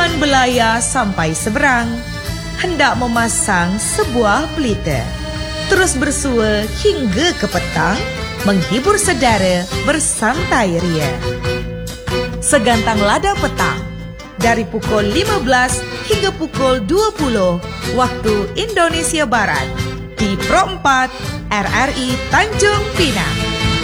Tuan belaya sampai seberang, hendak memasang sebuah pelita. Terus bersua hingga ke petang, menghibur saudara bersantai ria. Segantang lada petang, dari pukul 15 hingga pukul 20 waktu Indonesia Barat, di Pro 4 RRI Tanjung Pinang.